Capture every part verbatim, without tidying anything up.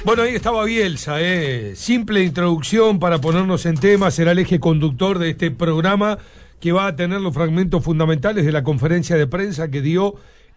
Bueno, ahí estaba Bielsa, ¿eh? Simple introducción para ponernos en tema, será el eje conductor de este programa que va a tener los fragmentos fundamentales de la conferencia de prensa que dio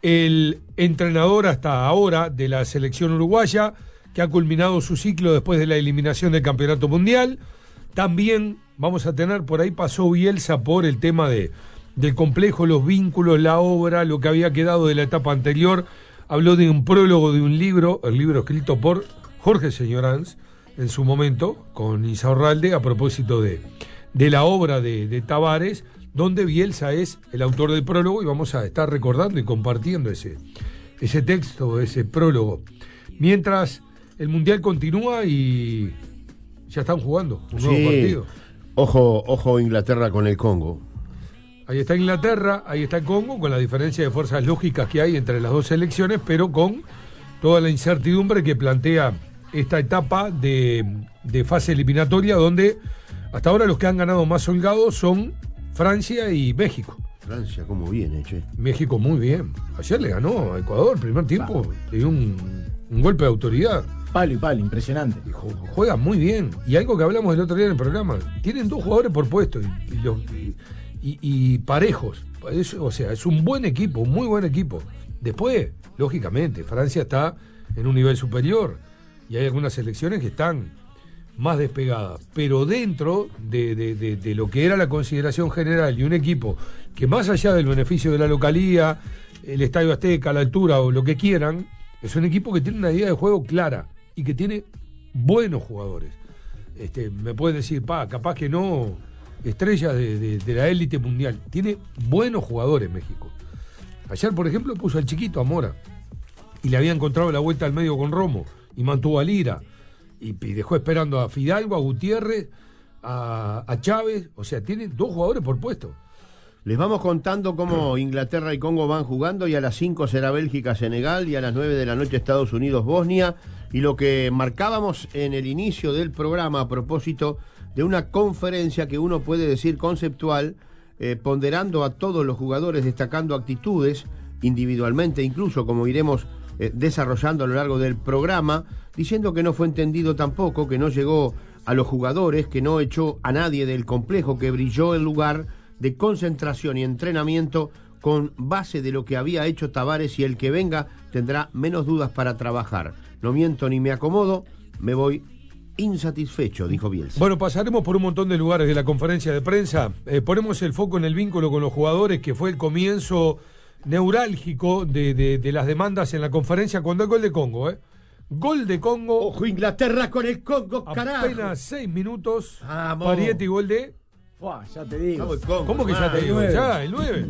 el entrenador hasta ahora de la selección uruguaya, que ha culminado su ciclo después de la eliminación del Campeonato Mundial. También vamos a tener, por ahí pasó Bielsa por el tema de, del complejo, los vínculos, la obra, lo que había quedado de la etapa anterior. Habló de un prólogo de un libro, el libro escrito por Jorge Señoranz, en su momento, con Insaurralde, a propósito de, de la obra de, de Tavares, donde Bielsa es el autor del prólogo, y vamos a estar recordando y compartiendo ese, ese texto, ese prólogo. Mientras el Mundial continúa y ya están jugando un nuevo sí. partido. Ojo, ojo Inglaterra con el Congo. Ahí está Inglaterra, ahí está el Congo, con la diferencia de fuerzas lógicas que hay entre las dos selecciones, pero con toda la incertidumbre que plantea esta etapa de, de fase eliminatoria, donde hasta ahora los que han ganado más holgados son Francia y México. Francia, ¿cómo viene, che? México muy bien. Ayer le ganó a Ecuador, primer tiempo, le dio un, un golpe de autoridad. Palo y palo, impresionante. Y juega muy bien. Y algo que hablamos el otro día en el programa, tienen dos jugadores por puesto y, y, los, y, y, y parejos. Es, o sea, es un buen equipo, un muy buen equipo. Después, lógicamente, Francia está en un nivel superior y hay algunas selecciones que están más despegadas, pero dentro de, de, de, de lo que era la consideración general y un equipo que, más allá del beneficio de la localía, el Estadio Azteca, la altura o lo que quieran, es un equipo que tiene una idea de juego clara y que tiene buenos jugadores. Este, me pueden decir, pa, capaz que no estrellas de, de, de la élite mundial, tiene buenos jugadores México. Ayer, por ejemplo, puso al chiquito a Mora y le había encontrado la vuelta al medio con Romo y mantuvo a Lira y, y dejó esperando a Fidalgo, a Gutiérrez, a, a Chávez. O sea, tiene dos jugadores por puesto. Les vamos contando cómo Inglaterra y Congo van jugando, y a las cinco será Bélgica-Senegal y a las nueve de la noche Estados Unidos-Bosnia, y lo que marcábamos en el inicio del programa a propósito de una conferencia que uno puede decir conceptual, eh, ponderando a todos los jugadores, destacando actitudes individualmente, incluso como iremos eh, desarrollando a lo largo del programa, diciendo que no fue entendido tampoco, que no llegó a los jugadores, que no echó a nadie del complejo, que brilló el lugar de concentración y entrenamiento con base de lo que había hecho Tavares, y el que venga tendrá menos dudas para trabajar. No miento ni me acomodo, me voy insatisfecho, dijo Bielsa. Bueno, pasaremos por un montón de lugares de la conferencia de prensa. Eh, ponemos el foco en el vínculo con los jugadores, que fue el comienzo neurálgico de, de, de las demandas en la conferencia cuando el gol de Congo, ¿eh? Gol de Congo. Ojo Inglaterra con el Congo, carajo. Apenas seis minutos. Vamos. Pariete y gol de... Uah, ya te digo. Vamos, Congo, ¿Cómo que ya te el digo? nueve. Ya, el nueve.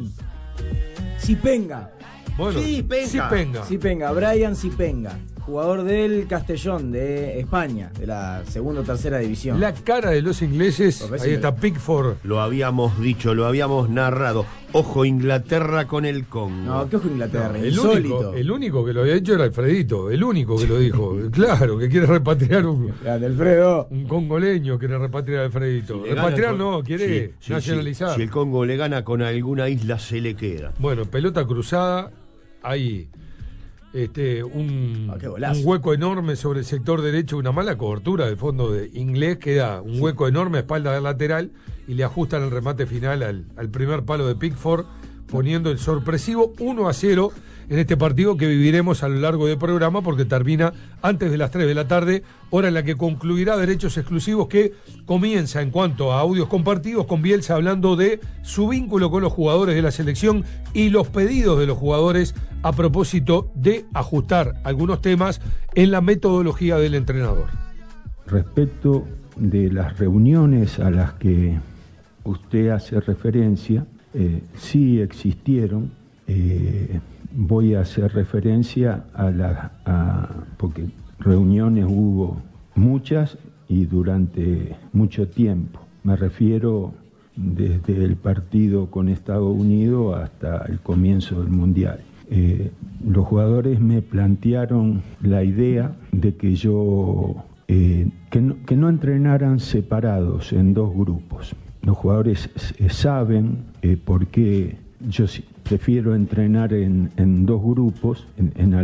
Cipenga. Bueno, Cipenga. Cipenga. Cipenga, Brian Cipenga, jugador del Castellón de España, de la segunda o tercera división. La cara de los ingleses. Ahí está Pickford. Lo habíamos dicho, lo habíamos narrado. Ojo Inglaterra con el Congo. No, ¿qué ojo Inglaterra? No, el, insólito. único, el único que lo había hecho era Alfredito, el único que lo dijo. Claro, que quiere repatriar un, Grande, Alfredo. un congoleño, quiere repatriar a Alfredito. Si repatriar con... no, quiere sí, sí, nacionalizar. Sí. Si el Congo le gana con alguna isla, se le queda. Bueno, pelota cruzada, hay este, un, Ah, un hueco enorme sobre el sector derecho, una mala cobertura del fondo de inglés, queda un hueco enorme a espalda del lateral y le ajustan el remate final al, al primer palo de Pickford, poniendo el sorpresivo uno a cero en este partido que viviremos a lo largo del programa, porque termina antes de las tres de la tarde, hora en la que concluirá Derechos Exclusivos, que comienza en cuanto a audios compartidos con Bielsa hablando de su vínculo con los jugadores de la selección y los pedidos de los jugadores a propósito de ajustar algunos temas en la metodología del entrenador. Respecto de las reuniones a las que usted hace referencia, eh, sí existieron. Eh, voy a hacer referencia a la a, porque reuniones hubo muchas y durante mucho tiempo. Me refiero desde el partido con Estados Unidos hasta el comienzo del Mundial. Eh, los jugadores me plantearon la idea de que yo eh, que, no, que no entrenaran separados en dos grupos. Los jugadores eh, saben eh, por qué yo prefiero entrenar en, en dos grupos, en, en